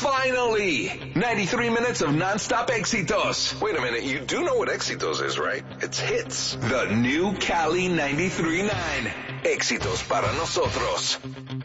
Finally! 93 minutes of non-stop éxitos. Wait a minute, you do know what éxitos is, right? It's hits. The new Cali 93.9. Éxitos para nosotros.